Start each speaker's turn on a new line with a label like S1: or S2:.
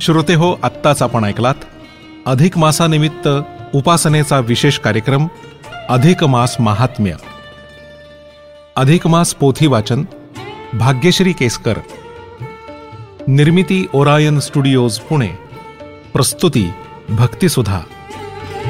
S1: श्रोते हो, आत्ताच आपण ऐकलात अधिक मासानिमित्त उपासनेचा विशेष कार्यक्रम अधिक मास महात्म्य. अधिक मास पोथी वाचन भाग्यश्री केसकर. निर्मिती ओरायन स्टुडिओज पुणे. प्रस्तुती भक्तिसुधा.